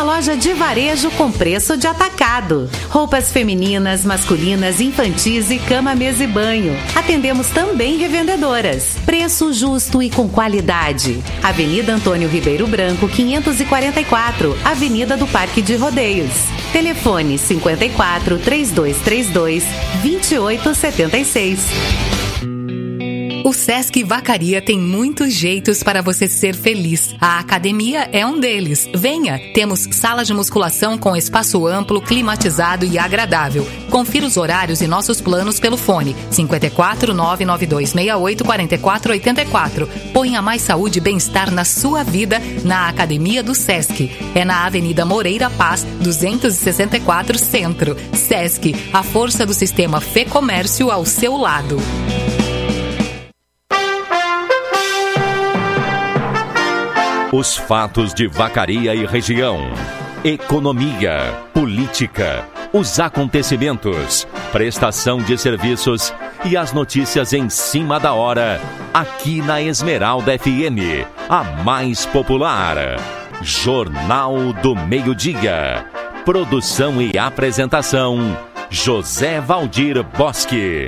uma loja de varejo com preço de atacado. Roupas femininas, masculinas, infantis e cama, mesa e banho. Atendemos também revendedoras. Preço justo e com qualidade. Avenida Antônio Ribeiro Branco, 544, Avenida do Parque de Rodeios. Telefone 54 3232 2876. O Sesc Vacaria tem muitos jeitos para você ser feliz. A academia é um deles. Venha! Temos sala de musculação com espaço amplo, climatizado e agradável. Confira os horários e nossos planos pelo fone 54 992 68 44 84. Ponha mais saúde e bem-estar na sua vida na Academia do Sesc. É na Avenida Moreira Paz, 264 Centro. Sesc, a força do sistema Fê Comércio ao seu lado. Os fatos de Vacaria e região, economia, política, os acontecimentos, prestação de serviços e as notícias em cima da hora, aqui na Esmeralda FM, a mais popular. Jornal do Meio-Dia. Produção e apresentação, José Valdir Bosque.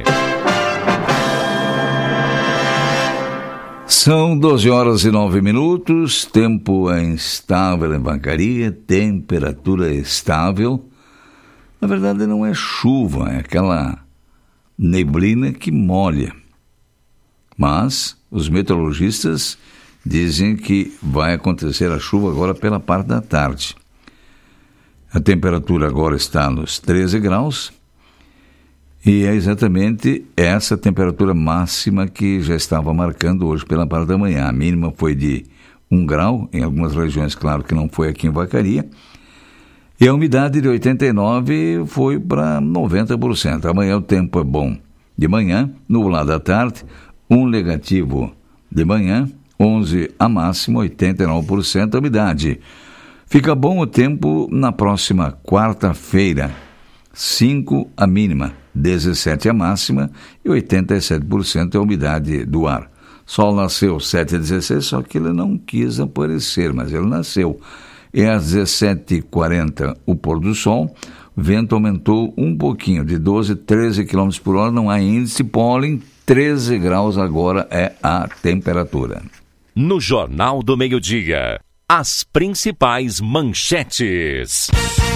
São 12h09, tempo instável em Vacaria, temperatura estável. Na verdade não é chuva, é aquela neblina que molha. Mas os meteorologistas dizem que vai acontecer a chuva agora pela parte da tarde. A temperatura agora está nos 13 graus. E é exatamente essa temperatura máxima que já estava marcando hoje pela parte da manhã. A mínima foi de 1 grau, em algumas regiões, claro que não foi aqui em Vacaria. E a umidade de 89% foi para 90%. Amanhã o tempo é bom de manhã, nublado à tarde, 1 negativo de manhã, 11 a máxima, 89% a umidade. Fica bom o tempo na próxima quarta-feira, 5 a mínima, 17 a máxima e 87% a umidade do ar. Sol nasceu 7h16, só que ele não quis aparecer, mas ele nasceu. E às 17h40 o pôr do sol, o vento aumentou um pouquinho, de 12, 13 km por hora, não há índice pólen, 13 graus agora é a temperatura. No Jornal do Meio-Dia, as principais manchetes.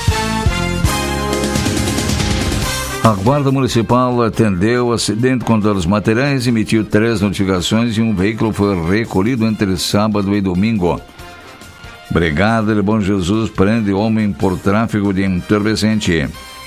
A Guarda Municipal atendeu o acidente com danos materiais, emitiu 3 notificações e um veículo foi recolhido entre sábado e domingo. Brigada de Bom Jesus prende homem por tráfico de entorpecente.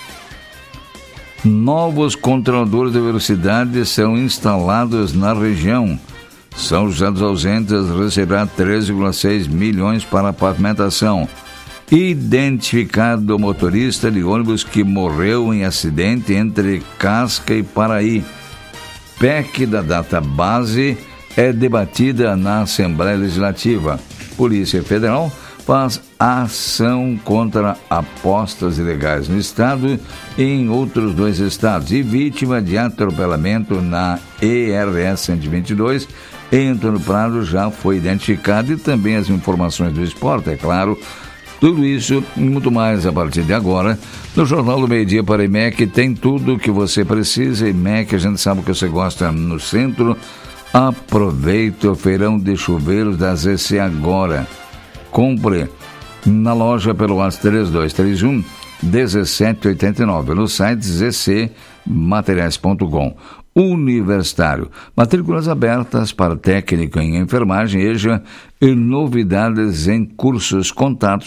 Novos controladores de velocidade são instalados na região. São José dos Ausentes receberá 13,6 milhões para a pavimentação. Identificado o motorista de ônibus que morreu em acidente entre Casca e Paraí. PEC da database é debatida na Assembleia Legislativa. Polícia Federal faz ação contra apostas ilegais no estado e em outros 2 estados. E vítima de atropelamento na ERS 122 em Antônio Prado já foi identificado. E também as informações do esporte, é claro. Tudo isso e muito mais a partir de agora no Jornal do Meio-Dia para IMEC. Tem tudo o que você precisa. IMEC, a gente sabe que você gosta no centro. Aproveite o feirão de chuveiros da ZC agora. Compre na loja pelo WhatsApp 3231 1789, no site zcmateriais.com. Universitário, matrículas abertas para técnico em enfermagem, EJA e novidades em cursos. Contatos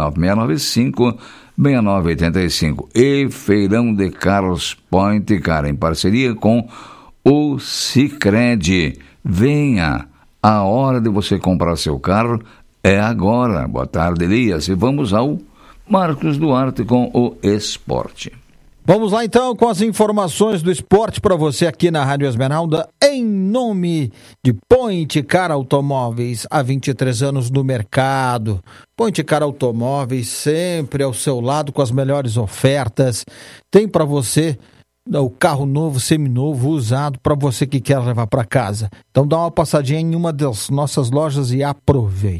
99695-6985. E feirão de carros Point Car em parceria com o Sicredi. Venha, a hora de você comprar seu carro é agora. Boa tarde, Elias, e vamos ao Marcos Duarte com o esporte. Vamos lá então com as informações do esporte para você aqui na Rádio Esmeralda, em nome de Point Car Automóveis, há 23 anos no mercado. Point Car Automóveis sempre ao seu lado com as melhores ofertas. Tem para você o carro novo, seminovo, usado, para você que quer levar para casa. Então dá uma passadinha em uma das nossas lojas e aproveita.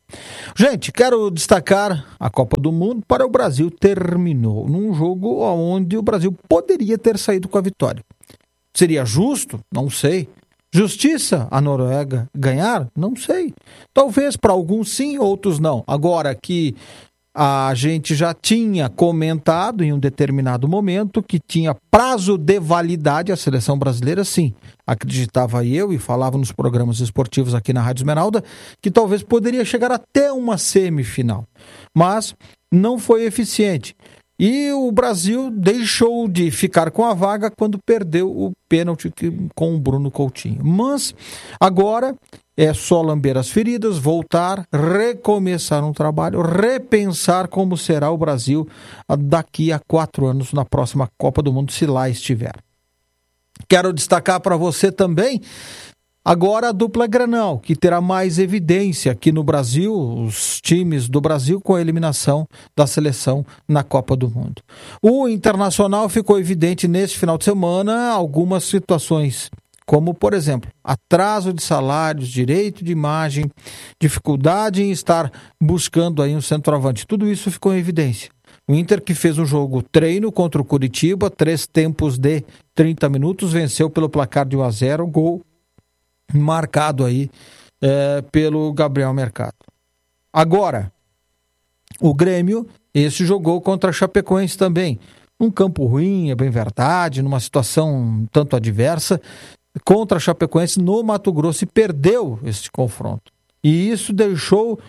Gente, quero destacar a Copa do Mundo para o Brasil terminou num jogo onde o Brasil poderia ter saído com a vitória. Seria justo? Não sei. Justiça a Noruega ganhar? Não sei. Talvez para alguns sim, outros não. Agora que a gente já tinha comentado em um determinado momento que tinha prazo de validade a seleção brasileira, sim. Acreditava eu e falava nos programas esportivos aqui na Rádio Esmeralda que talvez poderia chegar até uma semifinal. Mas não foi eficiente. E o Brasil deixou de ficar com a vaga quando perdeu o pênalti com o Bruno Coutinho. Mas agora é só lamber as feridas, voltar, recomeçar um trabalho, repensar como será o Brasil daqui a 4 anos na próxima Copa do Mundo, se lá estiver. Quero destacar para você também agora a dupla Grenal, que terá mais evidência aqui no Brasil, os times do Brasil com a eliminação da seleção na Copa do Mundo. O Internacional ficou evidente neste final de semana algumas situações, como, por exemplo, atraso de salários, direito de imagem, dificuldade em estar buscando aí um centroavante. Tudo isso ficou em evidência. O Inter, que fez um jogo treino contra o Curitiba, 3 tempos de 30 minutos, venceu pelo placar de 1-0, gol marcado aí pelo Gabriel Mercado. Agora, o Grêmio, esse jogou contra a Chapecoense também. Um campo ruim, é bem verdade, numa situação tanto adversa, contra a Chapecoense no Mato Grosso, e perdeu esse confronto. E isso deixou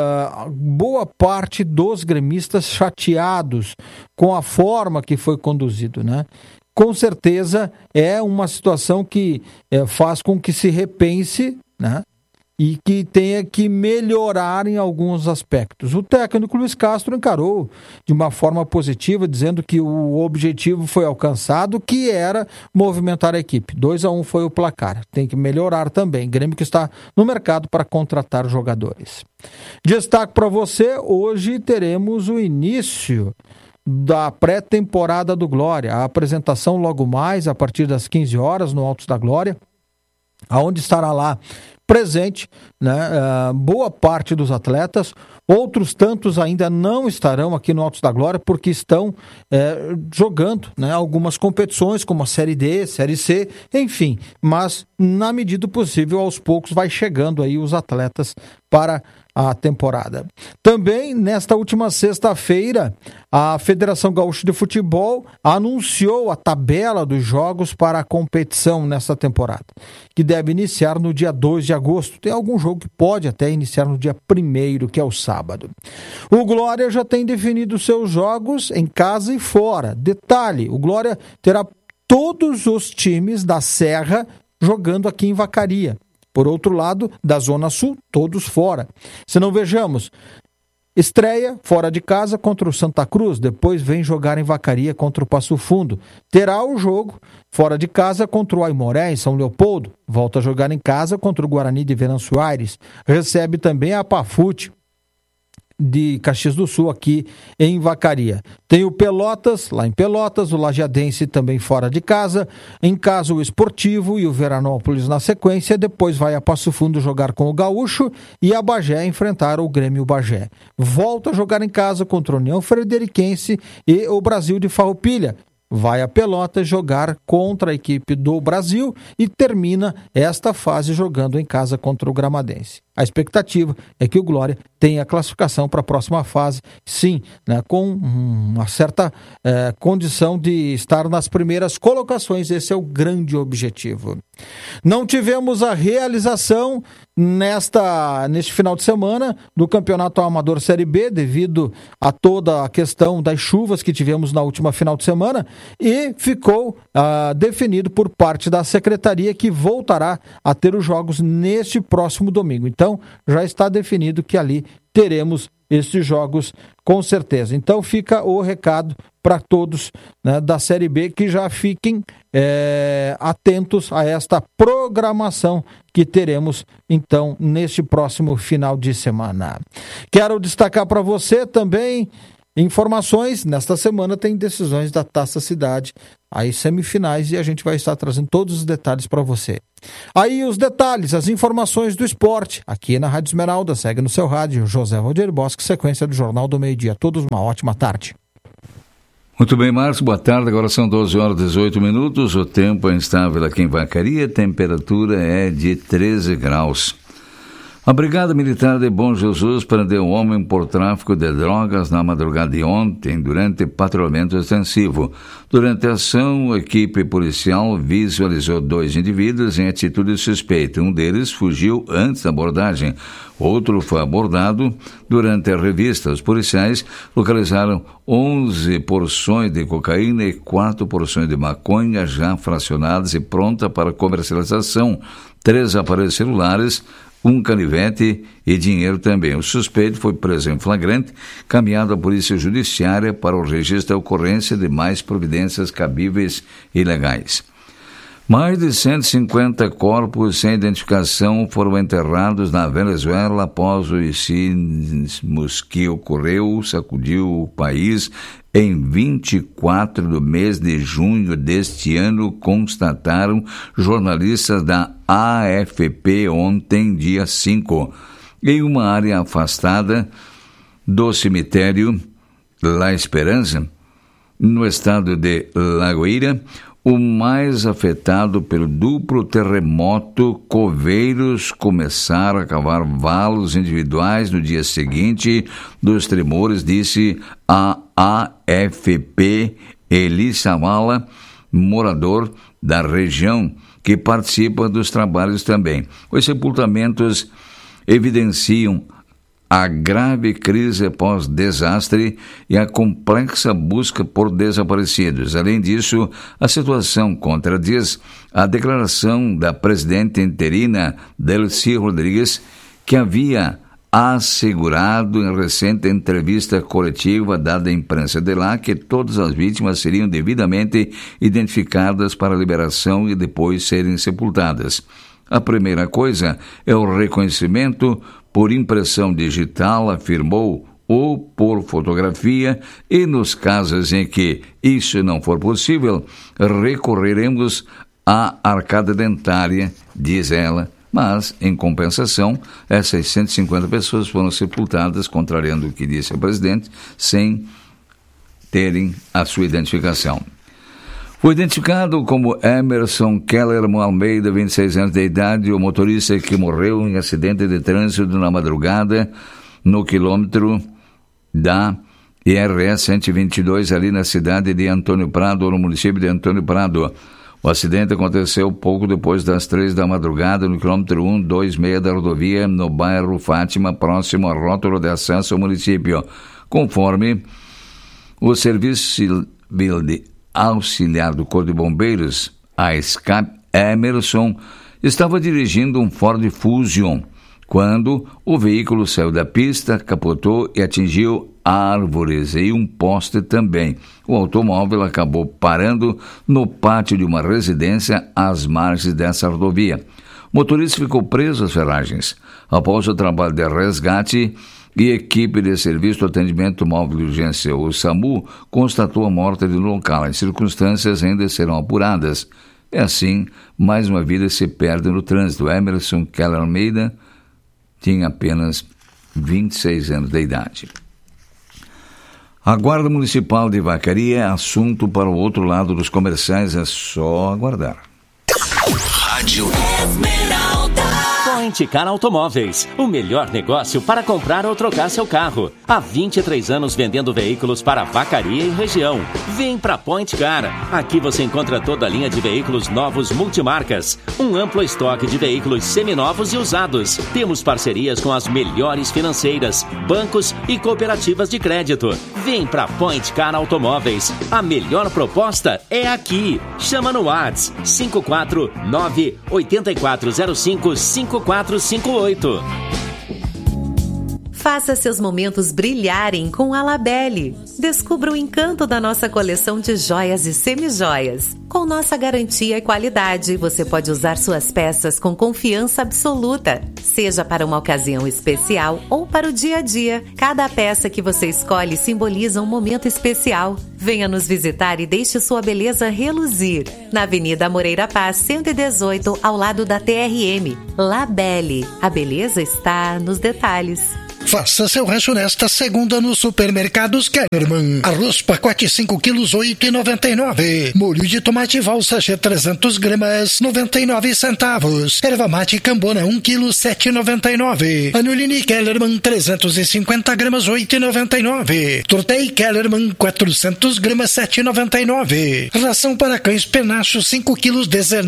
boa parte dos gremistas chateados com a forma que foi conduzido, né? Com certeza é uma situação que faz com que se repense, né? E que tenha que melhorar em alguns aspectos. O técnico Luiz Castro encarou de uma forma positiva, dizendo que o objetivo foi alcançado, que era movimentar a equipe. 2-1 foi o placar. Tem que melhorar também. Grêmio que está no mercado para contratar jogadores. Destaque para você, hoje teremos o início da pré-temporada do Glória. A apresentação logo mais, a partir das 15 horas, no Altos da Glória, aonde estará lá presente, né, boa parte dos atletas. Outros tantos ainda não estarão aqui no Altos da Glória porque estão jogando, né, algumas competições como a Série D, Série C, enfim. Mas, na medida do possível, aos poucos vai chegando aí os atletas para a temporada. Também, nesta última sexta-feira, a Federação Gaúcha de Futebol anunciou a tabela dos jogos para a competição nesta temporada, que deve iniciar no dia 2 de agosto. Tem algum jogo que pode até iniciar no dia 1º, que é o sábado. O Glória já tem definido seus jogos em casa e fora. Detalhe, o Glória terá todos os times da Serra jogando aqui em Vacaria. Por outro lado, da Zona Sul, todos fora. Se não vejamos, estreia fora de casa contra o Santa Cruz, depois vem jogar em Vacaria contra o Passo Fundo. Terá o jogo fora de casa contra o Aimoré, em São Leopoldo. Volta a jogar em casa contra o Guarani de Venâncio Aires. Recebe também a Pafute de Caxias do Sul, aqui em Vacaria. Tem o Pelotas, lá em Pelotas, o Lajeadense também fora de casa, em casa o Esportivo e o Veranópolis na sequência, depois vai a Passo Fundo jogar com o Gaúcho e a Bagé enfrentar o Grêmio Bagé. Volta a jogar em casa contra a União Frederiquense e o Brasil de Farroupilha. Vai a Pelotas jogar contra a equipe do Brasil e termina esta fase jogando em casa contra o Gramadense. A expectativa é que o Glória tenha a classificação para a próxima fase, sim, né, com uma certa condição de estar nas primeiras colocações. Esse é o grande objetivo. Não tivemos a realização neste final de semana do Campeonato Amador Série B, devido a toda a questão das chuvas que tivemos na última final de semana, e ficou definido por parte da secretaria que voltará a ter os jogos neste próximo domingo. Então, já está definido que ali teremos estes jogos com certeza. Então fica o recado para todos, né, da Série B, que já fiquem atentos a esta programação que teremos então neste próximo final de semana. Quero destacar para você também informações. Nesta semana tem decisões da Taça Cidade aí semifinais, e a gente vai estar trazendo todos os detalhes para você. Aí os detalhes, as informações do esporte, aqui na Rádio Esmeralda. Segue no seu rádio, José Valdir Bosque, sequência do Jornal do Meio-Dia. Todos uma ótima tarde. Muito bem, Marcos, boa tarde. Agora são 12 horas e 18 minutos. O tempo é instável aqui em Vacaria, a temperatura é de 13 graus. A Brigada Militar de Bom Jesus prendeu um homem por tráfico de drogas na madrugada de ontem, durante patrulhamento extensivo. Durante a ação, a equipe policial visualizou 2 indivíduos em atitude suspeita. Um deles fugiu antes da abordagem. Outro foi abordado durante a revista. Os policiais localizaram 11 porções de cocaína e 4 porções de maconha já fracionadas e pronta para comercialização. 3 aparelhos celulares, 1 canivete e dinheiro também. O suspeito foi preso em flagrante, caminhado à Polícia Judiciária para o registro da ocorrência de mais providências cabíveis e legais. Mais de 150 corpos sem identificação foram enterrados na Venezuela após os sismos que sacudiu o país em 24 do mês de junho deste ano, constataram jornalistas da AFP ontem, dia 5. Em uma área afastada do cemitério La Esperança, no estado de Lagoeira, o mais afetado pelo duplo terremoto, coveiros começaram a cavar valos individuais no dia seguinte dos tremores, disse a AFP Eli Samala, morador da região, que participa dos trabalhos também. Os sepultamentos evidenciam a grave crise pós-desastre e a complexa busca por desaparecidos. Além disso, a situação contradiz a declaração da presidente interina Delcy Rodrigues, que havia assegurado em recente entrevista coletiva dada à imprensa de lá que todas as vítimas seriam devidamente identificadas para liberação e depois serem sepultadas. A primeira coisa é o reconhecimento por impressão digital, afirmou, ou por fotografia, e nos casos em que isso não for possível, recorreremos à arcada dentária, diz ela. Mas, em compensação, essas 150 pessoas foram sepultadas, contrariando o que disse a presidente, sem terem a sua identificação. Foi identificado como Emerson Keller Almeida, 26 anos de idade, o motorista que morreu em acidente de trânsito na madrugada no quilômetro da IRS 122, ali na cidade de Antônio Prado, no município de Antônio Prado. O acidente aconteceu pouco depois das 3 da madrugada no quilômetro 126 da rodovia, no bairro Fátima, próximo ao rótulo de acesso ao município. Conforme o Serviço Civil de Auxiliar do Corpo de Bombeiros, a SCAP, Emerson estava dirigindo um Ford Fusion quando o veículo saiu da pista, capotou e atingiu árvores e um poste também. O automóvel acabou parando no pátio de uma residência às margens dessa rodovia. O motorista ficou preso às ferragens. Após o trabalho de resgate e equipe de serviço de atendimento móvel de urgência, o SAMU, constatou a morte no local. As circunstâncias ainda serão apuradas. É assim, mais uma vida se perde no trânsito. Emerson Keller Almeida tinha apenas 26 anos de idade. A Guarda Municipal de Vacaria é assunto para o outro lado dos comerciais, é só aguardar. Rádio Point Car Automóveis, o melhor negócio para comprar ou trocar seu carro. Há 23 anos vendendo veículos para Vacaria e região. Vem para Point Car. Aqui você encontra toda a linha de veículos novos multimarcas. Um amplo estoque de veículos seminovos e usados. Temos parcerias com as melhores financeiras, bancos e cooperativas de crédito. Vem para Point Car Automóveis. A melhor proposta é aqui. Chama no WhatsApp 549-8405-5458. Faça seus momentos brilharem com a Labelle. Descubra o encanto da nossa coleção de joias e semijoias. Com nossa garantia e qualidade, você pode usar suas peças com confiança absoluta. Seja para uma ocasião especial ou para o dia a dia, cada peça que você escolhe simboliza um momento especial. Venha nos visitar e deixe sua beleza reluzir. Na Avenida Moreira Paz, 118, ao lado da TRM. Labelle. A beleza está nos detalhes. Faça seu rancho nesta segunda nos supermercados Kellerman. Arroz pacote 5 quilos, 8,99. Molho de tomate valsa G 300 gramas, 99 centavos. Erva mate Cambona 1 quilo, 7,99. Anulini Kellerman 350 gramas, 8,99. Tortei Kellerman 400 gramas, 7,99. Ração para cães Penacho 5 quilos,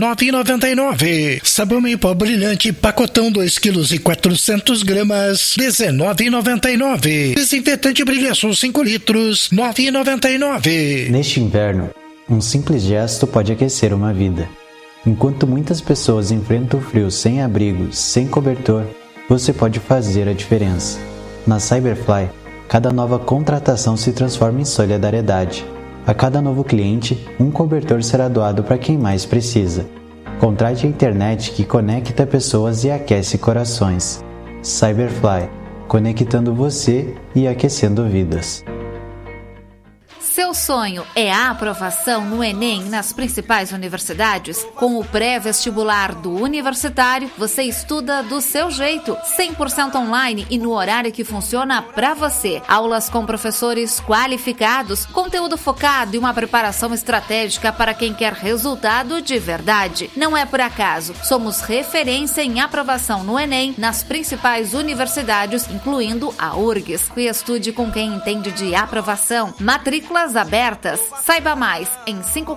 19,99. Sabão em pó brilhante pacotão 2 quilos e 400 gramas, 19,99. Desinfetante Brilhação 5 litros, 9,99. Neste inverno, um simples gesto pode aquecer uma vida. Enquanto muitas pessoas enfrentam o frio sem abrigo, sem cobertor, você pode fazer a diferença. Na Cyberfly, cada nova contratação se transforma em solidariedade. A cada novo cliente, um cobertor será doado para quem mais precisa. Contrate a internet que conecta pessoas e aquece corações. Cyberfly, conectando você e aquecendo vidas. Seu sonho é a aprovação no Enem nas principais universidades? Com o pré-vestibular do Universitário, você estuda do seu jeito, 100% online e no horário que funciona para você. Aulas com professores qualificados, conteúdo focado e uma preparação estratégica para quem quer resultado de verdade. Não é por acaso, somos referência em aprovação no Enem nas principais universidades, incluindo a URGS. E estude com quem entende de aprovação. Matrículas abertas. Saiba mais em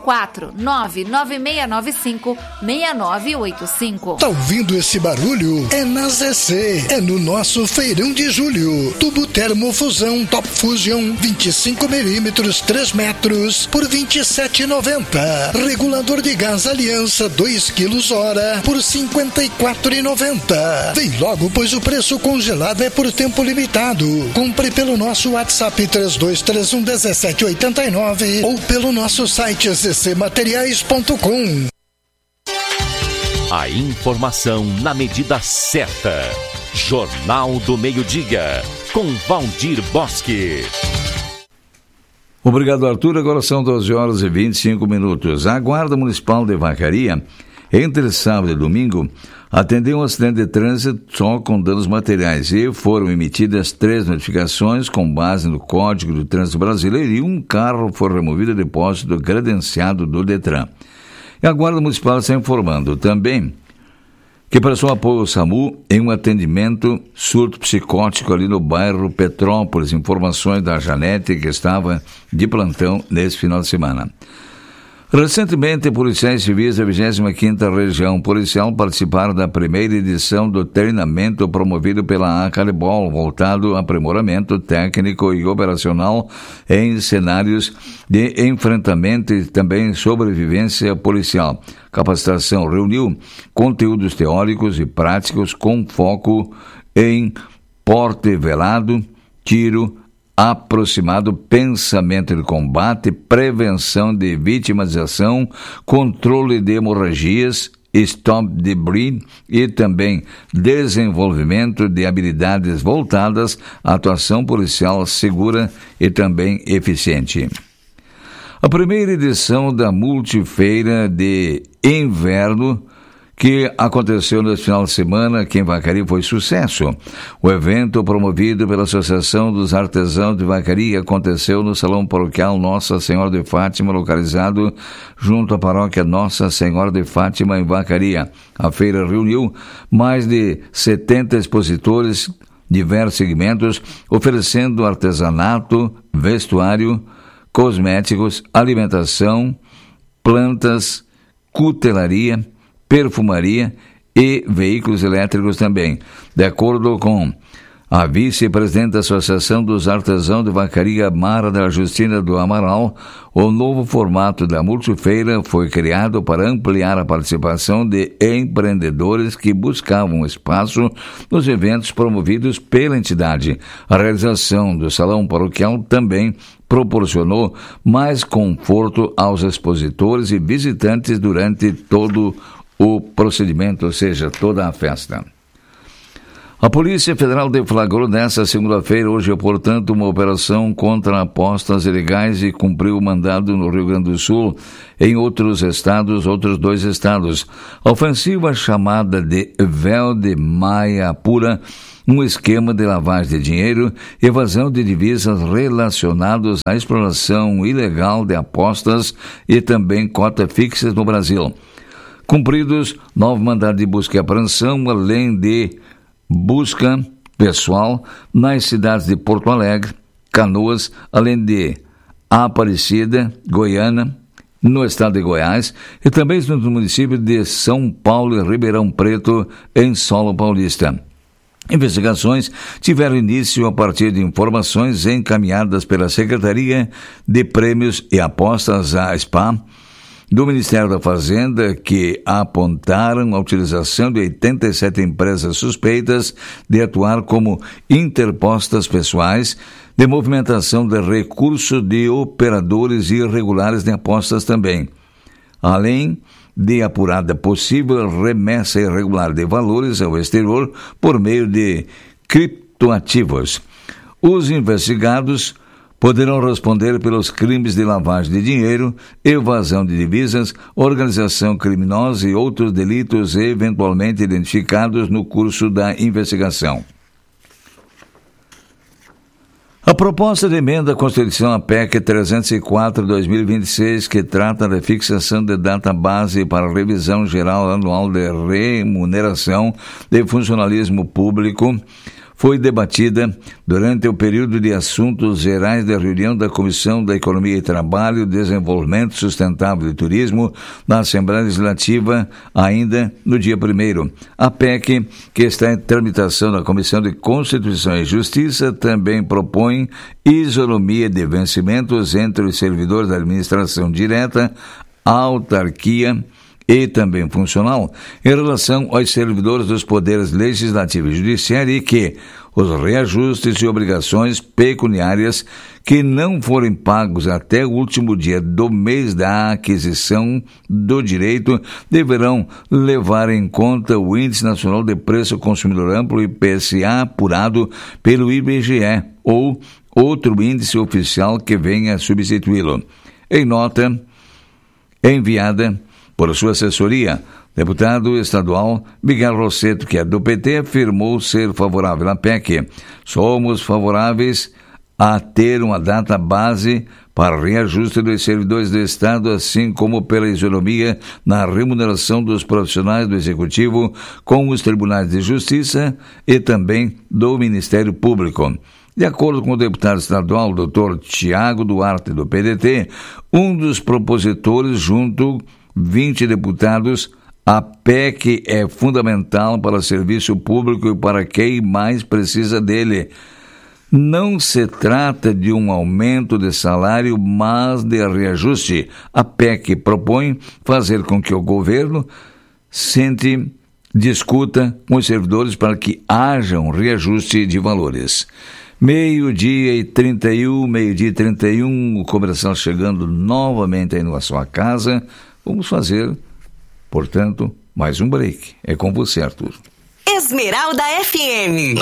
549-9695-6985. Tá ouvindo esse barulho? É na ZC. É no nosso feirão de julho. Tubo termofusão Top Fusion 25mm 3 metros por R$ 27,90. Regulador de gás Aliança 2 kg hora por R$ 54,90. Vem logo, pois o preço congelado é por tempo limitado. Compre pelo nosso WhatsApp 3231 1789 ou pelo nosso site ccmateriais.com. A informação na medida certa. Jornal do Meio-Dia, com Valdir Bosque. Obrigado, Arthur. Agora são 12h25. A Guarda Municipal de Vacaria, entre sábado e domingo, atendeu um acidente de trânsito só com danos materiais e foram emitidas 3 notificações com base no Código do Trânsito Brasileiro e um carro foi removido a depósito credenciado do Detran. E a Guarda Municipal está informando também que prestou apoio ao SAMU em um atendimento surto psicótico ali no bairro Petrópolis. Informações da Janete, que estava de plantão nesse final de semana. Recentemente, policiais civis da 25ª Região Policial participaram da primeira edição do treinamento promovido pela Acadebol, voltado a aprimoramento técnico e operacional em cenários de enfrentamento e também sobrevivência policial. Capacitação reuniu conteúdos teóricos e práticos com foco em porte velado, tiro, aproximado, pensamento de combate, prevenção de vitimização, controle de hemorragias, stop de bleed e também desenvolvimento de habilidades voltadas à atuação policial segura e também eficiente. A primeira edição da Multifeira de Inverno que aconteceu nesse final de semana aqui em Vacaria foi sucesso. O evento, promovido pela Associação dos Artesãos de Vacaria, aconteceu no Salão Paroquial Nossa Senhora de Fátima, localizado junto à paróquia Nossa Senhora de Fátima, em Vacaria. A feira reuniu mais de 70 expositores, diversos segmentos, oferecendo artesanato, vestuário, cosméticos, alimentação, plantas, cutelaria, perfumaria e veículos elétricos também. De acordo com A vice-presidente da Associação dos Artesãos de Vacaria, Mara da Justina do Amaral, o novo formato da Multifeira foi criado para ampliar a participação de empreendedores que buscavam espaço nos eventos promovidos pela entidade. A realização do Salão Paroquial também proporcionou mais conforto aos expositores e visitantes durante todo o procedimento, ou seja, toda a festa. A Polícia Federal deflagrou nesta segunda-feira, hoje, portanto, uma operação contra apostas ilegais e cumpriu o mandado no Rio Grande do Sul, em outros 2 estados. A ofensiva chamada de Véu de Maia Pura, um esquema de lavagem de dinheiro e evasão de divisas relacionados à exploração ilegal de apostas e também cotas fixas no Brasil. Cumpridos 9 mandados de busca e apreensão, além de busca pessoal nas cidades de Porto Alegre, Canoas, além de Aparecida, Goiânia, no estado de Goiás, e também no município de São Paulo e Ribeirão Preto, em solo paulista. Investigações tiveram início a partir de informações encaminhadas pela Secretaria de Prêmios e Apostas, a SPA, do Ministério da Fazenda, que apontaram a utilização de 87 empresas suspeitas de atuar como interpostas pessoais de movimentação de recursos de operadores irregulares de apostas também, além de apurada possível remessa irregular de valores ao exterior por meio de criptoativos. Os investigados poderão responder pelos crimes de lavagem de dinheiro, evasão de divisas, organização criminosa e outros delitos eventualmente identificados no curso da investigação. A proposta de emenda à Constituição, a PEC 304/2026, que trata da fixação de data base para a revisão geral anual de remuneração de funcionalismo público, foi debatida durante o período de assuntos gerais da reunião da Comissão da Economia e Trabalho, Desenvolvimento Sustentável e Turismo na Assembleia Legislativa, ainda no dia 1º. A PEC, que está em tramitação na Comissão de Constituição e Justiça, também propõe isonomia de vencimentos entre os servidores da administração direta, autarquia e também funcional, em relação aos servidores dos poderes legislativo e judiciário, e que os reajustes e obrigações pecuniárias que não forem pagos até o último dia do mês da aquisição do direito deverão levar em conta o Índice Nacional de Preço Consumidor Amplo, IPCA, apurado pelo IBGE, ou outro índice oficial que venha a substituí-lo. Em nota enviada por sua assessoria, deputado estadual Miguel Rosseto, que é do PT, afirmou ser favorável à PEC. Somos favoráveis a ter uma data base para reajuste dos servidores do Estado, assim como pela isonomia na remuneração dos profissionais do Executivo com os tribunais de justiça e também do Ministério Público. De acordo com o deputado estadual, Dr. Tiago Duarte, do PDT, um dos propositores, junto 20 deputados, a PEC é fundamental para o serviço público e para quem mais precisa dele. Não se trata de um aumento de salário, mas de reajuste. A PEC propõe fazer com que o governo discuta com os servidores para que haja um reajuste de valores. Meio-dia e 31, o comercial chegando novamente aí na sua casa. Vamos fazer, portanto, mais um break. É com você, Arthur. Esmeralda FM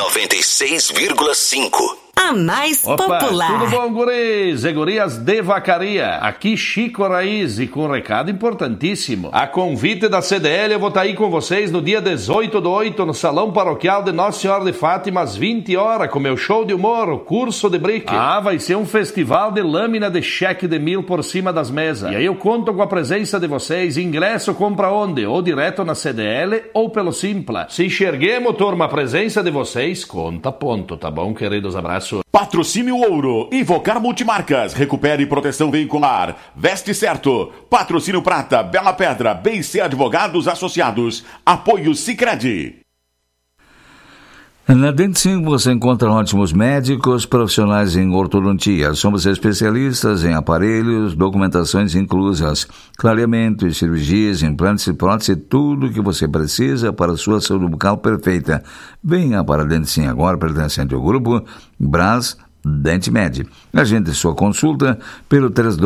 96,5. A mais popular. Tudo bom, guris e gurias de Vacaria? Aqui Chico Raiz e com um recado importantíssimo. A convite da CDL, eu vou estar aí com vocês no dia 18/8 no Salão Paroquial de Nossa Senhora de Fátima, às 20 horas, com meu show de humor, o curso de brique. Vai ser um festival de lâmina de cheque de 1.000 por cima das mesas. E aí eu conto com a presença de vocês. Ingresso compra onde? Ou direto na CDL ou pelo Simpla. Se enxerguemos, turma, a presença de vocês, conta ponto, tá bom, queridos? Abraço. Patrocínio Ouro, Invocar Multimarcas, recupere proteção veicular, veste certo. Patrocínio Prata, Bela Pedra, BC Advogados Associados, apoio Sicredi. Na Dente Sim você encontra ótimos médicos profissionais em ortodontia. Somos especialistas em aparelhos, documentações inclusas, clareamento, cirurgias, implantes e prótese, tudo o que você precisa para a sua saúde bucal perfeita. Venha para a Dente Sim agora, pertencente ao grupo Brás Dente Med. Agende sua consulta pelo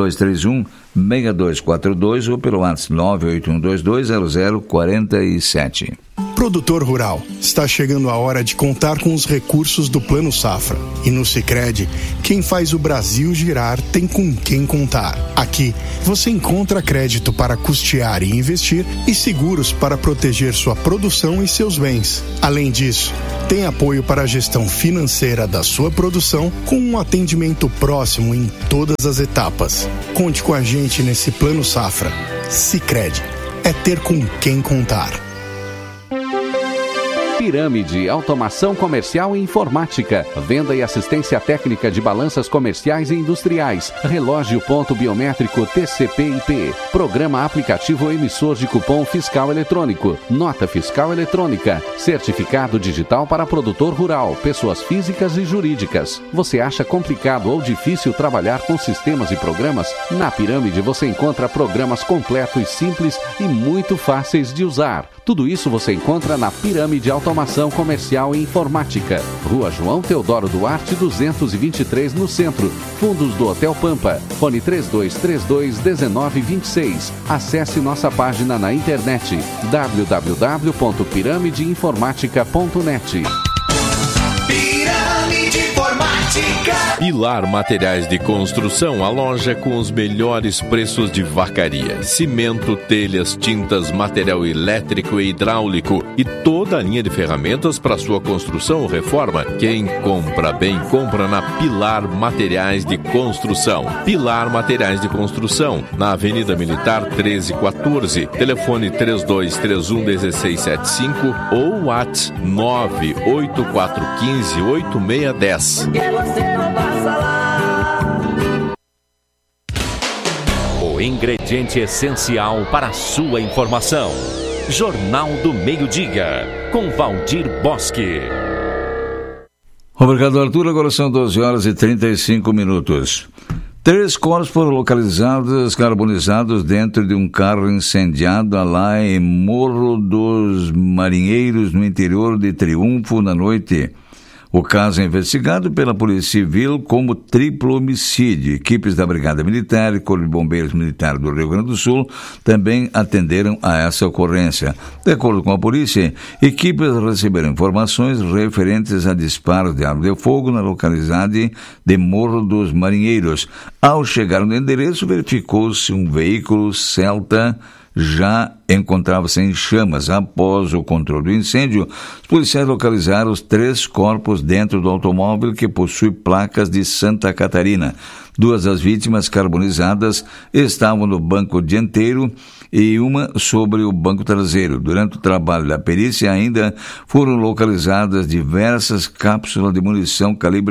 3231-6242 ou pelo WhatsApp 981220047. Produtor rural, está chegando a hora de contar com os recursos do Plano Safra. E no Sicredi, quem faz o Brasil girar tem com quem contar. Aqui, você encontra crédito para custear e investir e seguros para proteger sua produção e seus bens. Além disso, tem apoio para a gestão financeira da sua produção com um atendimento próximo em todas as etapas. Conte com a gente nesse Plano Safra. Sicredi, é ter com quem contar. Pirâmide, automação comercial e informática, venda e assistência técnica de balanças comerciais e industriais, relógio ponto biométrico TCP/IP, programa aplicativo emissor de cupom fiscal eletrônico, nota fiscal eletrônica, certificado digital para produtor rural, pessoas físicas e jurídicas. Você acha complicado ou difícil trabalhar com sistemas e programas? Na Pirâmide você encontra programas completos, simples e muito fáceis de usar. Tudo isso você encontra na Pirâmide Automação Comercial e Informática. Rua João Teodoro Duarte, 223, no centro. Fundos do Hotel Pampa. Fone 3232-1926. Acesse nossa página na internet www.piramideinformatica.net. Pirâmide Informática. Pilar Materiais de Construção, a loja com os melhores preços de Vacaria. Cimento, telhas, tintas, material elétrico e hidráulico e toda a linha de ferramentas para sua construção ou reforma. Quem compra bem, compra na Pilar Materiais de Construção. Pilar Materiais de Construção, na Avenida Militar 1314. Telefone 3231-1675 ou WhatsApp 98415-8610. O ingrediente essencial para a sua informação. Jornal do Meio-Dia, com Valdir Bosque. Obrigado, Arthur. Agora são 12h35. 3 corpos foram localizados carbonizados dentro de um carro incendiado lá em Morro dos Marinheiros, no interior de Triunfo, na noite. O caso é investigado pela Polícia Civil como triplo homicídio. Equipes da Brigada Militar e Corpo de Bombeiros Militar do Rio Grande do Sul também atenderam a essa ocorrência. De acordo com a polícia, equipes receberam informações referentes a disparos de arma de fogo na localidade de Morro dos Marinheiros. Ao chegar no endereço, verificou-se um veículo Celta já encontrava-se em chamas. Após o controle do incêndio, os policiais localizaram os 3 corpos dentro do automóvel que possui placas de Santa Catarina. 2 das vítimas carbonizadas estavam no banco dianteiro e uma sobre o banco traseiro. Durante o trabalho da perícia ainda foram localizadas diversas cápsulas de munição calibre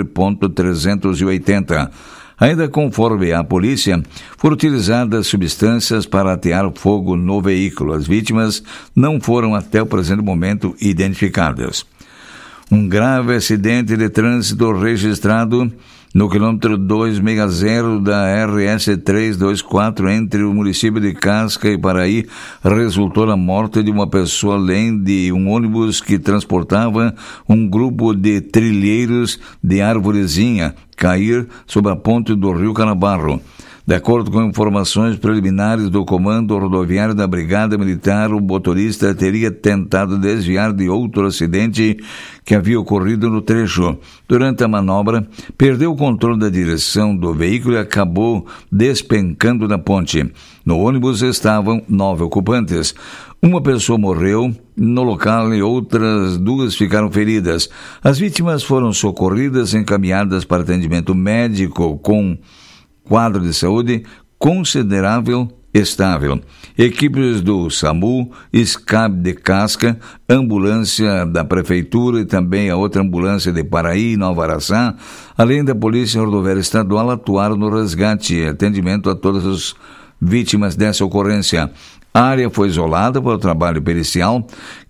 .380. Ainda conforme a polícia, foram utilizadas substâncias para atear fogo no veículo. As vítimas não foram até o presente momento identificadas. Um grave acidente de trânsito registrado no quilômetro 260 da RS 324 entre o município de Casca e Paraí resultou na morte de uma pessoa, além de um ônibus que transportava um grupo de trilheiros de Arvorezinha cair sobre a ponte do Rio Canabarro. De acordo com informações preliminares do Comando Rodoviário da Brigada Militar, o motorista teria tentado desviar de outro acidente que havia ocorrido no trecho. Durante a manobra, perdeu o controle da direção do veículo e acabou despencando da ponte. No ônibus estavam 9 ocupantes. Uma pessoa morreu no local e outras 2 ficaram feridas. As vítimas foram socorridas e encaminhadas para atendimento médico com quadro de saúde considerável estável. Equipes do SAMU, SCAB de Casca, ambulância da Prefeitura e também a outra ambulância de Paraí e Nova Araçá, além da Polícia Rodoviária Estadual, atuaram no resgate e atendimento a todas as vítimas dessa ocorrência. A área foi isolada para o trabalho pericial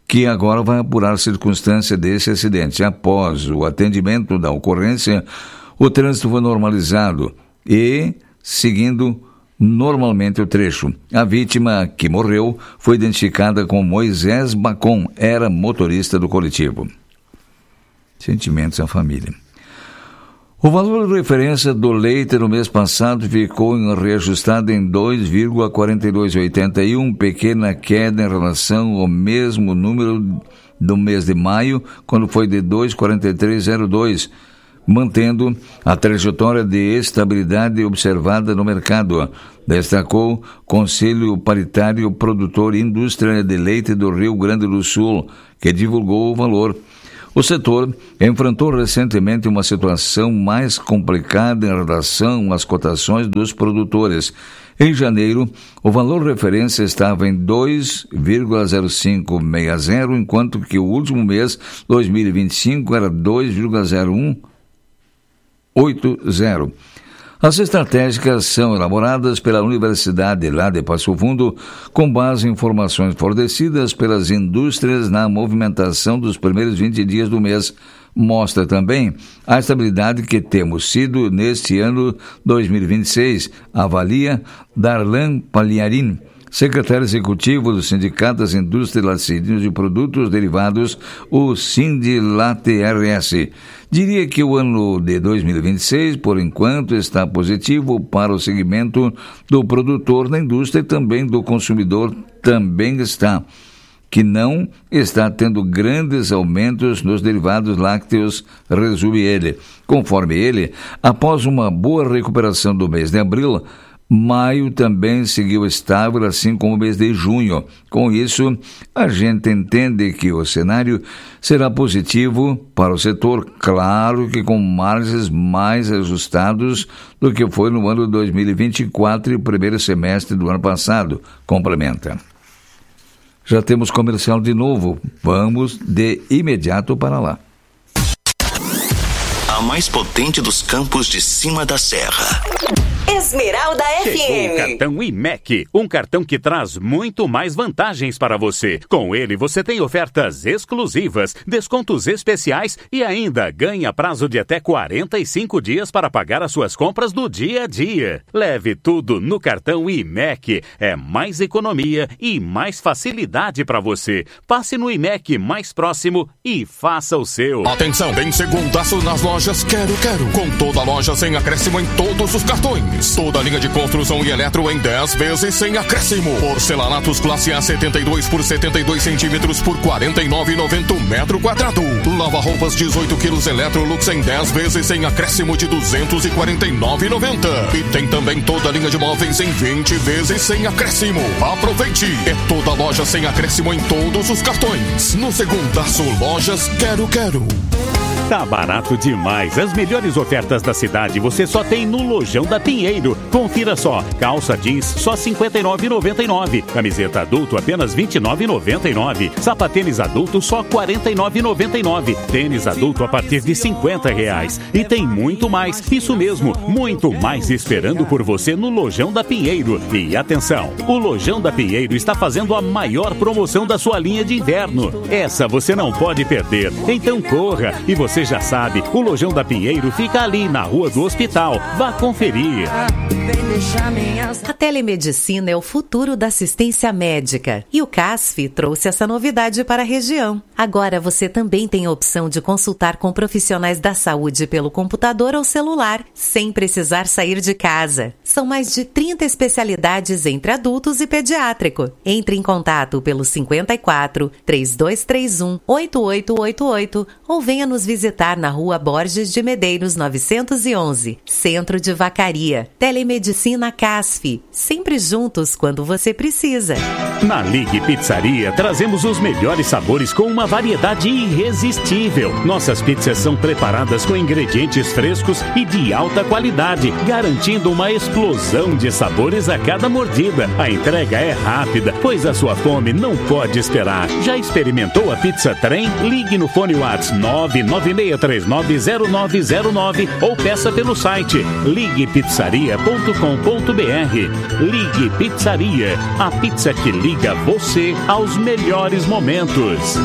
que agora vai apurar a circunstância desse acidente. Após o atendimento da ocorrência, o trânsito foi normalizado e seguindo normalmente o trecho. A vítima que morreu foi identificada como Moisés Bacon, era motorista do coletivo. Sentimentos à família. O valor de referência do leite no mês passado ficou reajustado em 2,4281, pequena queda em relação ao mesmo número do mês de maio, quando foi de 2,4302, mantendo a trajetória de estabilidade observada no mercado, destacou o Conselho Paritário Produtor e Indústria de Leite do Rio Grande do Sul, que divulgou o valor. O setor enfrentou recentemente uma situação mais complicada em relação às cotações dos produtores. Em janeiro, o valor referência estava em 2,0560, enquanto que o último mês, 2025, era 2,0180. As estratégicas são elaboradas pela Universidade lá de Passo Fundo, com base em informações fornecidas pelas indústrias na movimentação dos primeiros 20 dias do mês. Mostra também a estabilidade que temos sido neste ano 2026, avalia Darlan Pagliarin, secretário executivo do Sindicato das Indústrias de Laticínios e Produtos Derivados, o Sindilat-RS. Diria que o ano de 2026, por enquanto, está positivo para o segmento do produtor da indústria e também do consumidor também está, que não está tendo grandes aumentos nos derivados lácteos, resume ele. Conforme ele, após uma boa recuperação do mês de abril, maio também seguiu estável, assim como o mês de junho. Com isso, a gente entende que o cenário será positivo para o setor, claro que com margens mais ajustados do que foi no ano 2024 e primeiro semestre do ano passado, complementa. Já temos comercial de novo, vamos de imediato para lá. A mais potente dos campos de cima da serra. Esmeralda FM. Chegou o cartão IMEC, um cartão que traz muito mais vantagens para você. Com ele, você tem ofertas exclusivas, descontos especiais e ainda ganha prazo de até 45 dias para pagar as suas compras do dia a dia. Leve tudo no cartão IMEC. É mais economia e mais facilidade para você. Passe no IMEC mais próximo e faça o seu. Atenção, tem segundaço nas lojas Quero. Com toda a loja sem acréscimo em todos os cartões. Toda a linha de construção e eletro em 10 vezes sem acréscimo. Porcelanatos classe A 72 por 72 centímetros por R$ 49,90 metro quadrado. Lava-roupas 18 quilos Electrolux em 10 vezes sem acréscimo de R$ 249,90. E tem também toda a linha de móveis em 20 vezes sem acréscimo. Aproveite! É toda a loja sem acréscimo em todos os cartões. No segundaço, lojas Quero. Tá barato demais. As melhores ofertas da cidade você só tem no Lojão da Pinheiro. Confira só. Calça jeans só R$ 59,99. Camiseta adulto apenas R$ 29,99. Sapatênis adulto só R$ 49,99. Tênis adulto a partir de R$ 50. E tem muito mais. Isso mesmo, muito mais esperando por você no Lojão da Pinheiro. E atenção, o Lojão da Pinheiro está fazendo a maior promoção da sua linha de inverno. Essa você não pode perder. Então corra. E você já sabe, o Lojão da Pinheiro fica ali na Rua do Hospital. Vá conferir. A telemedicina é o futuro da assistência médica e o CASF trouxe essa novidade para a região. Agora você também tem a opção de consultar com profissionais da saúde pelo computador ou celular, sem precisar sair de casa. São mais de 30 especialidades entre adultos e pediátrico. Entre em contato pelo 54 3231 8888 ou venha nos visitar na Rua Borges de Medeiros 911, Centro de Vacaria. Telemedicina CASF, sempre juntos quando você precisa. Na Ligue Pizzaria, trazemos os melhores sabores com uma variedade irresistível. Nossas pizzas são preparadas com ingredientes frescos e de alta qualidade, garantindo uma explosão de sabores a cada mordida. A entrega é rápida, pois a sua fome não pode esperar. Já experimentou a pizza trem? Ligue no fone WhatsApp 996390909 ou peça pelo site liguepizzaria.com.br. Ligue Pizzaria, a pizza que liga você aos melhores momentos.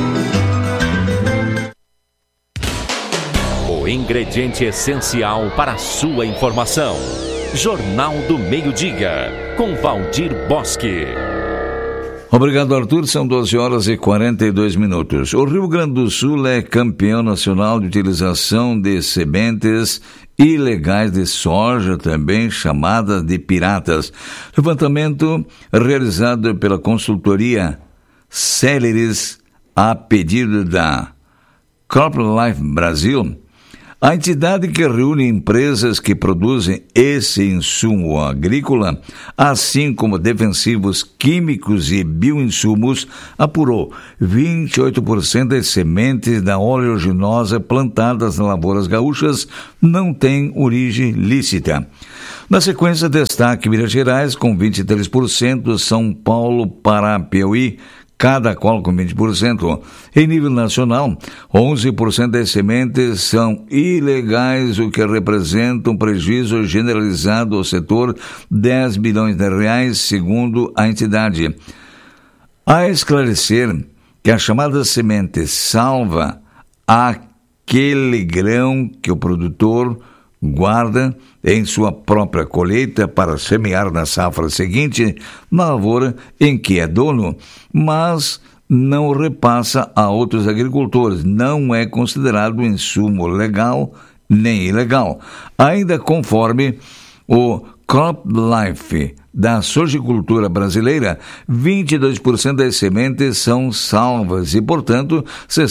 O ingrediente essencial para a sua informação. Jornal do Meio-Dia, com Valdir Bosque. Obrigado, Arthur. São 12 horas e 42 minutos. O Rio Grande do Sul é campeão nacional de utilização de sementes ilegais de soja, também chamadas de piratas. Levantamento realizado pela consultoria Celeris a pedido da CropLife Brasil. A entidade que reúne empresas que produzem esse insumo agrícola, assim como defensivos químicos e bioinsumos, apurou 28% das sementes da oleaginosa plantadas nas lavouras gaúchas não têm origem lícita. Na sequência, destaque Minas Gerais com 23%, São Paulo, Pará, Piauí, cada qual com 20%. Em nível nacional, 11% das sementes são ilegais, o que representa um prejuízo generalizado ao setor, 10 bilhões de reais, segundo a entidade. A esclarecer que a chamada semente salva aquele grão que o produtor guarda em sua própria colheita para semear na safra seguinte na lavoura em que é dono, mas não repassa a outros agricultores. Não é considerado insumo legal nem ilegal. Ainda conforme o CropLife da sojicultura brasileira, 22% das sementes são salvas e, portanto,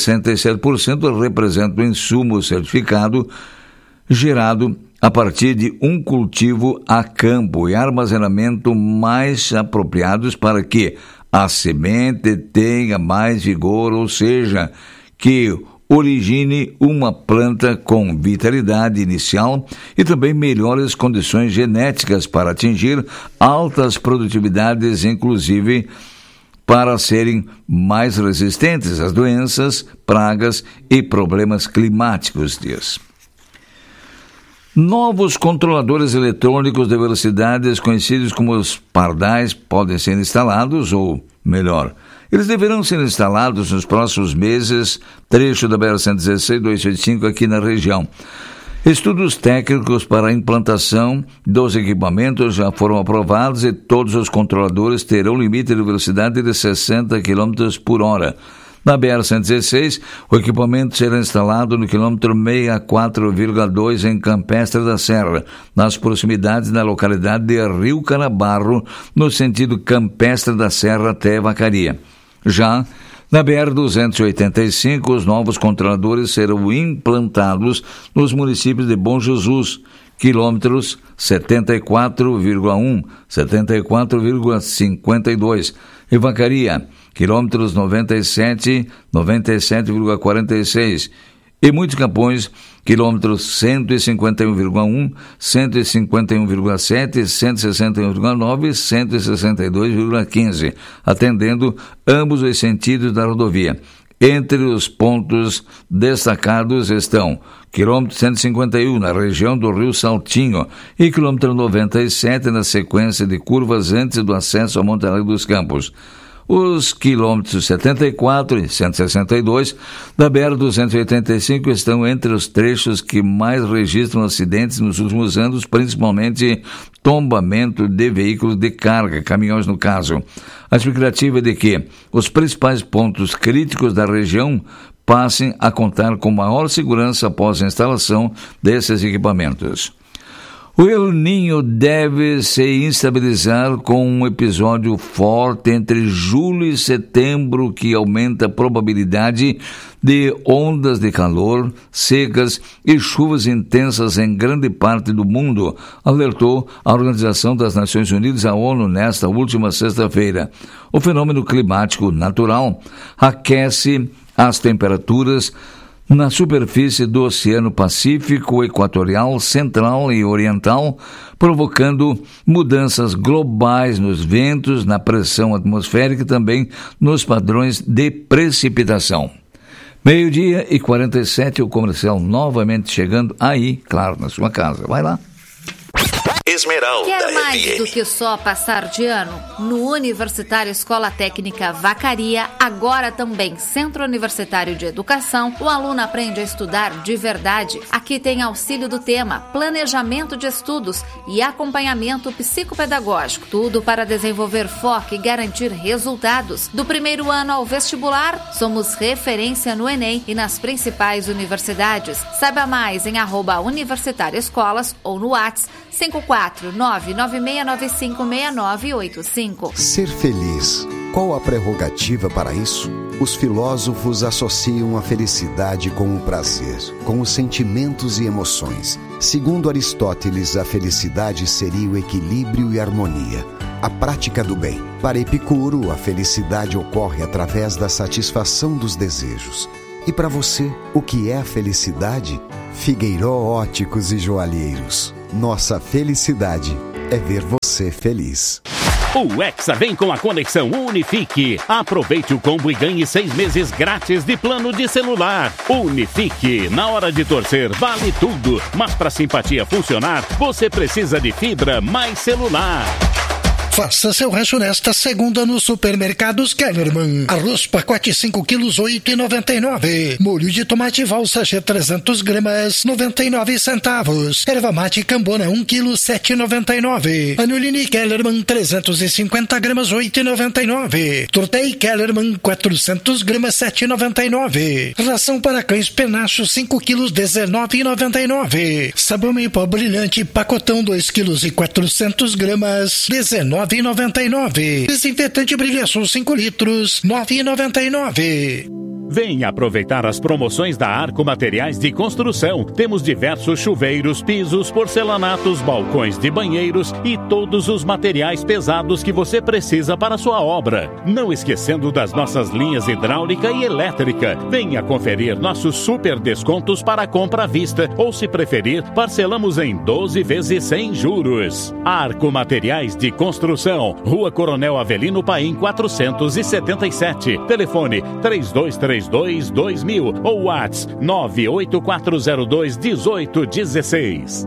67% representam insumo certificado gerado a partir de um cultivo a campo e armazenamento mais apropriados para que a semente tenha mais vigor, ou seja, que origine uma planta com vitalidade inicial e também melhores condições genéticas para atingir altas produtividades, inclusive para serem mais resistentes às doenças, pragas e problemas climáticos, diz. Novos controladores eletrônicos de velocidades, conhecidos como os pardais, podem ser instalados, ou melhor, eles deverão ser instalados nos próximos meses, trecho da BR-116-285 aqui na região. Estudos técnicos para a implantação dos equipamentos já foram aprovados e todos os controladores terão limite de velocidade de 60 km por hora. Na BR-116, o equipamento será instalado no quilômetro 64,2 em Campestre da Serra, nas proximidades da localidade de Rio Canabarro, no sentido Campestre da Serra até Vacaria. Já na BR-285, os novos controladores serão implantados nos municípios de Bom Jesus, quilômetros 74,1, 74,52, e Vacaria, quilômetros 97, 97,46, e Muitos Capões, quilômetros 151,1, 151,7, 161,9 e 162,15, atendendo ambos os sentidos da rodovia. Entre os pontos destacados estão quilômetro 151 na região do Rio Saltinho e quilômetro 97 na sequência de curvas antes do acesso a Monte Alegre dos Campos. Os quilômetros 74 e 162 da BR-285 estão entre os trechos que mais registram acidentes nos últimos anos, principalmente tombamento de veículos de carga, caminhões no caso. A expectativa é de que os principais pontos críticos da região passem a contar com maior segurança após a instalação desses equipamentos. O El Niño deve se estabilizar com um episódio forte entre julho e setembro que aumenta a probabilidade de ondas de calor, secas e chuvas intensas em grande parte do mundo, alertou a Organização das Nações Unidas, a ONU, nesta última sexta-feira. O fenômeno climático natural aquece as temperaturas na superfície do Oceano Pacífico, Equatorial, Central e Oriental, provocando mudanças globais nos ventos, na pressão atmosférica e também nos padrões de precipitação. 12h47, o comercial novamente chegando aí, claro, na sua casa. Vai lá. Esmeralda Quer mais FM. do que só passar de ano? No Universitário Escola Técnica Vacaria, agora também Centro Universitário de Educação, o aluno aprende a estudar de verdade. Aqui tem auxílio do tema, planejamento de estudos e acompanhamento psicopedagógico. Tudo para desenvolver foco e garantir resultados. Do primeiro ano ao vestibular, somos referência no Enem e nas principais universidades. Saiba mais em @Universitário Escolas ou no WhatsApp 54996956985. Ser feliz. Qual a prerrogativa para isso? Os filósofos associam a felicidade com o prazer, com os sentimentos e emoções. Segundo Aristóteles, a felicidade seria o equilíbrio e harmonia, a prática do bem. Para Epicuro, a felicidade ocorre através da satisfação dos desejos. E para você, o que é a felicidade? Figueiró Óticos e Joalheiros. Nossa felicidade é ver você feliz. O Hexa vem com a conexão Unifique. Aproveite o combo e ganhe 6 meses grátis de plano de celular. Unifique. Na hora de torcer, vale tudo. Mas para simpatia funcionar, você precisa de fibra mais celular. Faça seu rancho nesta segunda no Supermercados Kellerman. Arroz pacote 5 quilos, 8,99. Molho de tomate Val sachê 300 gramas, 99 centavos. Erva mate Cambona 1 quilo, 7,99. Anolini Kellerman 350 gramas, 8,99. Tortei Kellerman 400 gramas, 7,99. Ração para cães Penacho 5 quilos, 19,99. Sabão em pó brilhante pacotão 2 quilos e 400 gramas, 19,99. Desinfetante Brilhação 5 litros, 9,99. Venha aproveitar as promoções da Arco Materiais de Construção. Temos diversos chuveiros, pisos, porcelanatos, balcões de banheiros e todos os materiais pesados que você precisa para a sua obra. Não esquecendo das nossas linhas hidráulica e elétrica. Venha conferir nossos super descontos para compra à vista ou, se preferir, parcelamos em 12 vezes sem juros. Arco Materiais de Construção, Rua Coronel Avelino Paim 477. Telefone 3232-2000 ou WhatsApp 98402-1816.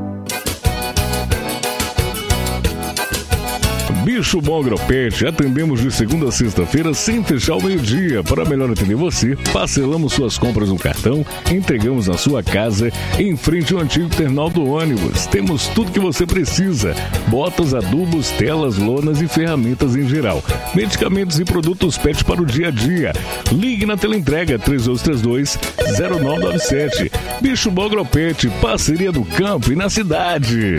Bicho Bom Agropet, atendemos de segunda a sexta-feira sem fechar ao meio-dia. Para melhor atender você, parcelamos suas compras no cartão, entregamos na sua casa, em frente ao antigo terminal do ônibus. Temos tudo que você precisa: botas, adubos, telas, lonas e ferramentas em geral. Medicamentos e produtos PET para o dia a dia. Ligue na teleentrega 3232-0997. Bicho Bom Agropet, parceria do campo e na cidade.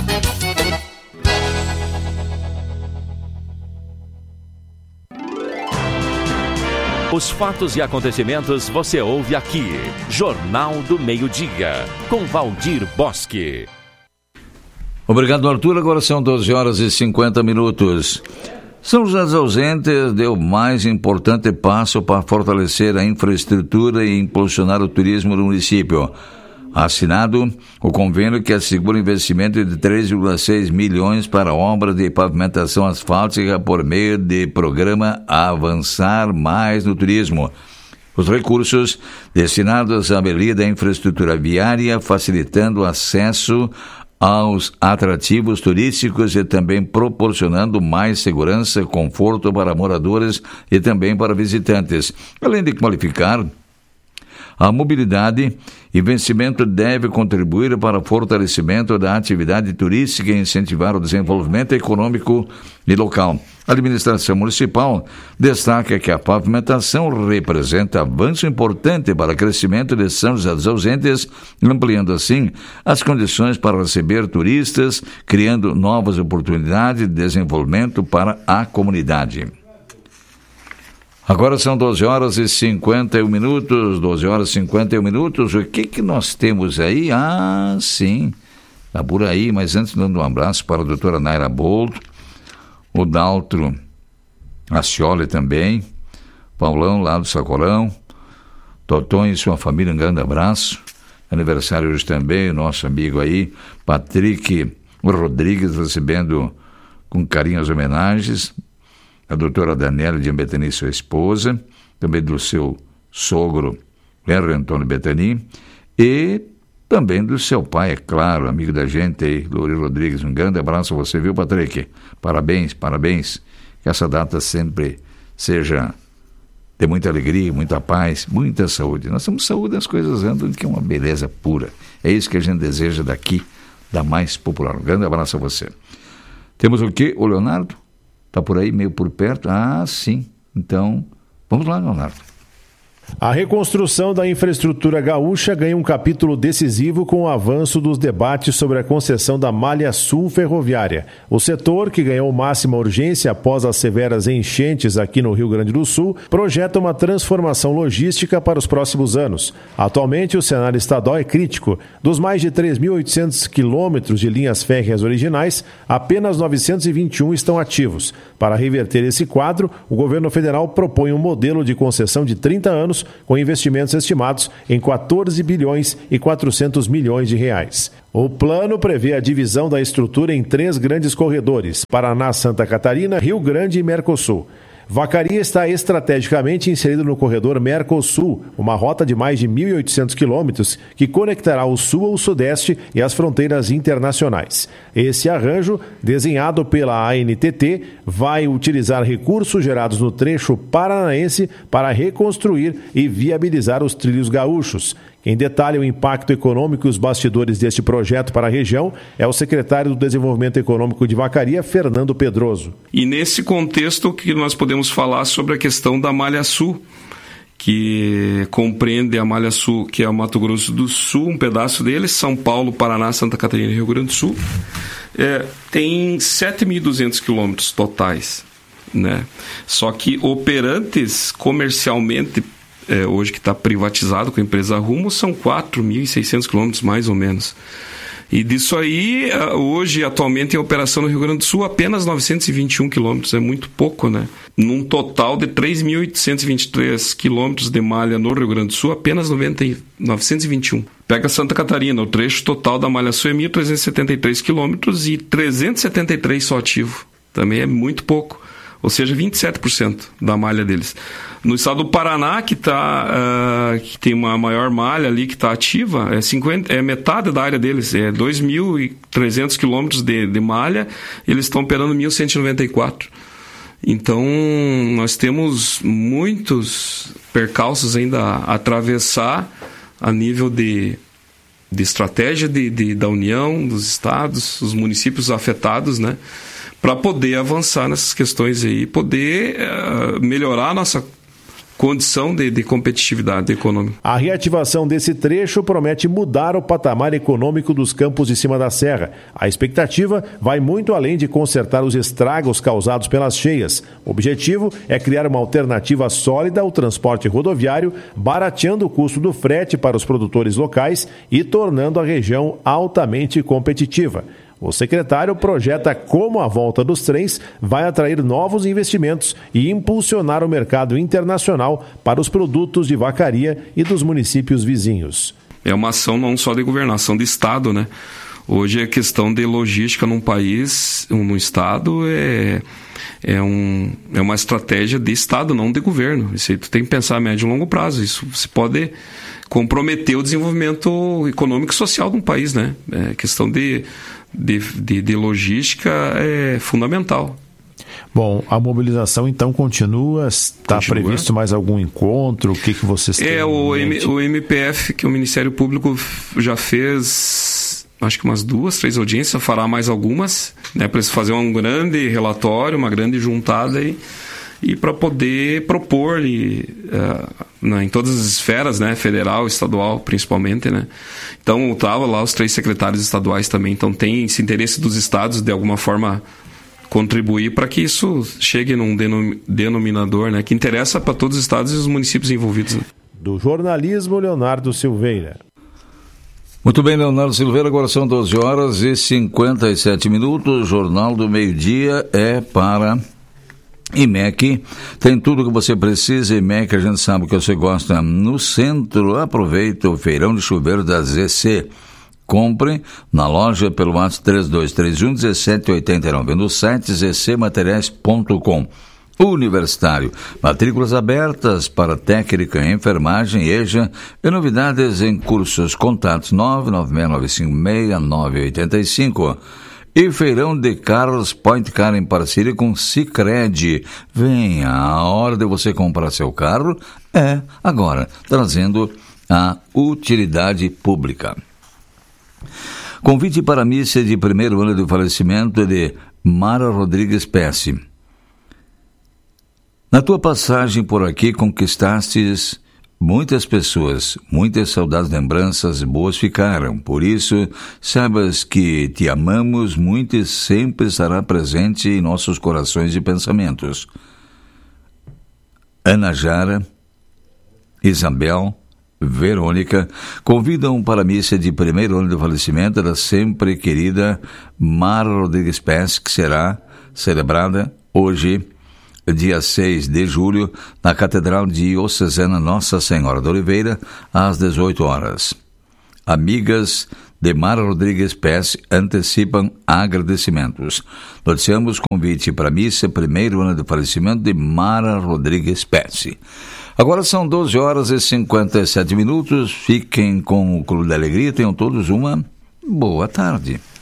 Os fatos e acontecimentos você ouve aqui. Jornal do Meio-Dia, com Valdir Bosque. Obrigado, Arthur. Agora são 12 horas e 50 minutos. São José dos Ausentes deu o mais importante passo para fortalecer a infraestrutura e impulsionar o turismo do município. Assinado o convênio que assegura investimento de 3,6 milhões para obras de pavimentação asfáltica por meio do programa Avançar Mais no Turismo. Os recursos destinados à melhoria da infraestrutura viária, facilitando o acesso aos atrativos turísticos e também proporcionando mais segurança e conforto para moradores e também para visitantes, além de qualificar a mobilidade. Investimento deve contribuir para o fortalecimento da atividade turística e incentivar o desenvolvimento econômico e local. A administração municipal destaca que a pavimentação representa avanço importante para o crescimento de São José dos Ausentes, ampliando assim as condições para receber turistas, criando novas oportunidades de desenvolvimento para a comunidade. Agora são 12 horas e 51 minutos, 12 horas e 51 minutos. O que nós temos aí? Ah, sim, está por aí, mas antes dando um abraço para a doutora Naira Bolto, o Daltro Ascioli também, Paulão lá do Sacolão, Toton e sua família, um grande abraço. Aniversário hoje também, o nosso amigo aí, Patrick Rodrigues, recebendo com carinho as homenagens. A doutora Daniela de Betani, sua esposa, também do seu sogro, Henry Antônio Betani, e também do seu pai, é claro, amigo da gente aí, Louri Rodrigues. Um grande abraço a você, viu, Patrick? Parabéns. Que essa data sempre seja de muita alegria, muita paz, muita saúde. Nós temos saúde, as coisas andam, que é uma beleza pura. É isso que a gente deseja daqui, da Mais Popular. Um grande abraço a você. Temos o quê? O Leonardo? Está por aí, meio por perto? Ah, sim. Então, vamos lá, Leonardo. A reconstrução da infraestrutura gaúcha ganha um capítulo decisivo com o avanço dos debates sobre a concessão da Malha Sul ferroviária. O setor, que ganhou máxima urgência após as severas enchentes aqui no Rio Grande do Sul, projeta uma transformação logística para os próximos anos. Atualmente, o cenário estadual é crítico. Dos mais de 3.800 quilômetros de linhas férreas originais, apenas 921 estão ativos. Para reverter esse quadro, o governo federal propõe um modelo de concessão de 30 anos com investimentos estimados em 14 bilhões e 400 milhões de reais. O plano prevê a divisão da estrutura em 3 grandes corredores: Paraná, Santa Catarina, Rio Grande e Mercosul. Vacaria está estrategicamente inserido no corredor Mercosul, uma rota de mais de 1.800 quilômetros que conectará o sul ao sudeste e as fronteiras internacionais. Esse arranjo, desenhado pela ANTT, vai utilizar recursos gerados no trecho paranaense para reconstruir e viabilizar os trilhos gaúchos. Quem detalha o impacto econômico e os bastidores deste projeto para a região é o secretário do Desenvolvimento Econômico de Vacaria, Fernando Pedroso. E nesse contexto que nós podemos falar sobre a questão da Malha Sul, que compreende a Malha Sul, que é o Mato Grosso do Sul, um pedaço dele, São Paulo, Paraná, Santa Catarina e Rio Grande do Sul. Tem 7.200 quilômetros totais, né? Só que operantes comercialmente, hoje que está privatizado com a empresa Rumo, são 4.600 quilômetros mais ou menos. E disso aí, hoje, atualmente, em operação no Rio Grande do Sul, apenas 921 quilômetros, é muito pouco, né? Num total de 3.823 quilômetros de malha no Rio Grande do Sul, apenas 921. Pega Santa Catarina, o trecho total da Malha Sul é 1.373 quilômetros e 373 só ativo. Também é muito pouco. Ou seja, 27% da malha deles. No estado do Paraná, que tem uma maior malha ali que está ativa, é metade da área deles, é 2.300 quilômetros de malha, eles estão operando 1.194. Então, nós temos muitos percalços ainda a atravessar a nível de estratégia da União, dos estados, os municípios afetados, né? Para poder avançar nessas questões aí, poder melhorar a nossa condição de competitividade econômica. A reativação desse trecho promete mudar o patamar econômico dos campos de cima da serra. A expectativa vai muito além de consertar os estragos causados pelas cheias. O objetivo é criar uma alternativa sólida ao transporte rodoviário, barateando o custo do frete para os produtores locais e tornando a região altamente competitiva. O secretário projeta como a volta dos trens vai atrair novos investimentos e impulsionar o mercado internacional para os produtos de Vacaria e dos municípios vizinhos. É uma ação não só de governação de Estado, né? Hoje a questão de logística num país, num Estado, é uma estratégia de Estado, não de governo. Isso aí tu tem que pensar a médio e longo prazo. Isso se pode comprometer o desenvolvimento econômico e social de um país, né? É questão de logística é fundamental. Bom, a mobilização então continua. Está previsto mais algum encontro? O que vocês têm? O MPF, que o Ministério Público já fez, acho que umas 2, 3 audiências, fará mais algumas, né, para fazer um grande relatório, uma grande juntada e para poder propor em todas as esferas, né, federal, estadual, principalmente, né. Então, estava lá os 3 secretários estaduais também, então tem esse interesse dos estados de alguma forma contribuir para que isso chegue num denominador, né, que interessa para todos os estados e os municípios envolvidos. Né. Do jornalismo, Leonardo Silveira. Muito bem, Leonardo Silveira, agora são 12h57. O Jornal do Meio-Dia é para IMEC. Tem tudo que você precisa. IMEC, a gente sabe que você gosta. No centro, aproveita o feirão de chuveiro da ZC. Compre na loja pelo WhatsApp 3231-1789, no site zcmateriais.com. Universitário. Matrículas abertas para técnica em enfermagem, EJA, e novidades em cursos. Contatos 996956985. E feirão de carros Point Car em parceria com Sicredi. Venha, a hora de você comprar seu carro é agora, trazendo a utilidade pública. Convite para a missa de primeiro ano de falecimento de Mara Rodrigues Pesce. Na tua passagem por aqui conquistastes muitas pessoas, muitas saudadas lembranças boas ficaram. Por isso, saibas que te amamos muito e sempre estará presente em nossos corações e pensamentos. Ana Jara, Isabel, Verônica convidam para a missa de primeiro ano de falecimento da sempre querida Mara Rodrigues Pesce, que será celebrada hoje, dia 6 de julho, na Catedral Diocesana Nossa Senhora da Oliveira, às 18 horas. Amigas de Mara Rodrigues Pesce antecipam agradecimentos. Noticiamos convite para a missa, primeiro ano de falecimento de Mara Rodrigues Pesce. Agora são 12 horas e 57 minutos. Fiquem com o Clube da Alegria. Tenham todos uma boa tarde.